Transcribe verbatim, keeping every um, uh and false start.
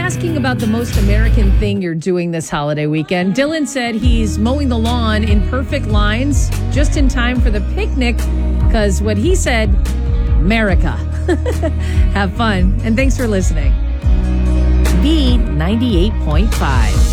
asking about the most American thing you're doing this holiday weekend. Dylan said he's mowing the lawn in perfect lines just in time for the picnic because what he said, America. Have fun, and thanks for listening. B ninety-eight point five.